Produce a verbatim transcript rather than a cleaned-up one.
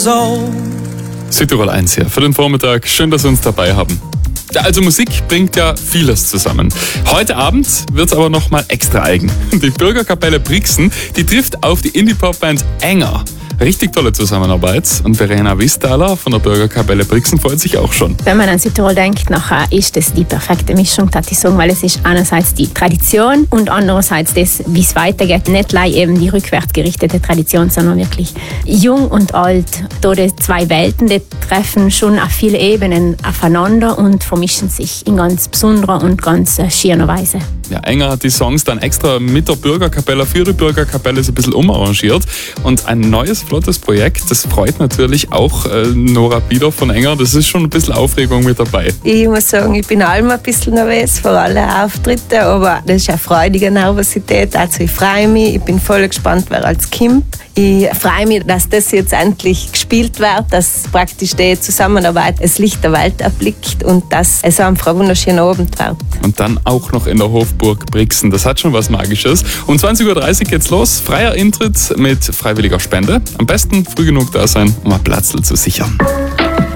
years old. Südtirol eins hier für den Vormittag. Schön, dass Sie uns dabei haben. Ja, also Musik bringt ja vieles zusammen. Heute Abend wird es aber nochmal extra eigen. Die Bürgerkapelle Brixen, die trifft auf die Indie-Pop-Band Enger. Richtig tolle Zusammenarbeit. Und Verena Wistaler von der Bürgerkapelle Brixen freut sich auch schon. Wenn man an Südtirol denkt, nachher ist das die perfekte Mischung, das ich sagen, weil es ist einerseits die Tradition und andererseits das, wie es weitergeht. Nicht gleich eben die rückwärts gerichtete Tradition, sondern wirklich jung und alt. Da die zwei Welten, die treffen schon auf viele Ebenen aufeinander und vermischen sich in ganz besonderer und ganz schöner Weise. Ja, Enger hat die Songs dann extra mit der Bürgerkapelle für die Bürgerkapelle so ein bisschen umarrangiert. Und ein neues, flottes Projekt, das freut natürlich auch äh, Nora Bieder von Enger. Das ist schon ein bisschen Aufregung mit dabei. Ich muss sagen, ich bin allem ein bisschen nervös vor allen Auftritten, aber das ist eine freudige Nervosität. Also ich freue mich, ich bin voll gespannt, wer als kommt. Ich freue mich, dass das jetzt endlich gespielt wird, dass praktisch die Zusammenarbeit das Licht der Welt erblickt und dass es einfach ein wunderschöner Abend wird. Und dann auch noch in der Hofburg Brixen. Das hat schon was Magisches. Um zwanzig Uhr dreißig geht's los. Freier Eintritt mit freiwilliger Spende. Am besten früh genug da sein, um ein Platzl zu sichern.